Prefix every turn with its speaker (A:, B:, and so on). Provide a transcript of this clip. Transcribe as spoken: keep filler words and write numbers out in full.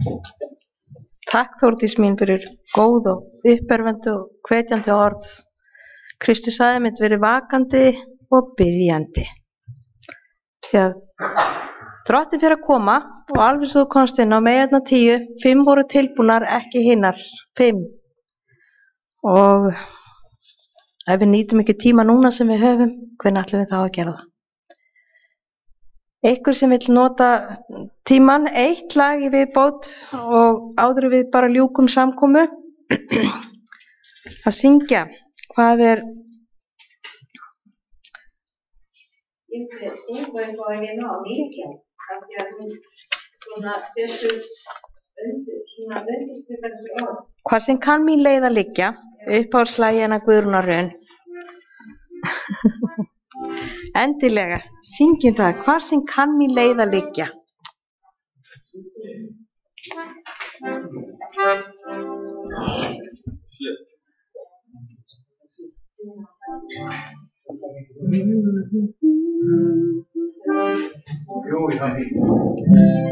A: Takk Þórdís mín fyrir góð og uppörvandi og hvetjandi orð. Kristur sagði mitt verið vakandi og biðjandi. Því að Drottinn fyrir að koma og alveg svo þú komst inn á meðan tíu, fimm voru tilbúnar, ekki hinnar, fimm. Og ef við nýtum ekki tíma núna sem við höfum, hvernig ætlum við þá að gera það? Einhver sem vill nota tíman, eitt lag í viðbót og áður við bara ljúkum samkomu að syngja. Hvað er? Ég vil stinga eitthvað að ég ná líka, af því að hún svona setur undir, svona undirstrykar þessu orð. Hvað sem kann mín leið að liggja, uppáhaldslagi hennar Guðrúnar Rön. Endilega, syngjum það, hvar sem kann mín leið að liggja. Jú, já.